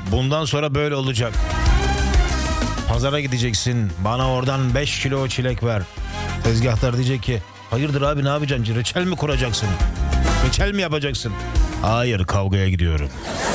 Bundan sonra böyle olacak. Pazara gideceksin. Bana oradan 5 kilo çilek ver. Tezgahtar diyecek ki hayırdır abi, ne yapacaksın? Reçel mi kuracaksın? Reçel mi yapacaksın? Hayır, kavgaya gidiyorum.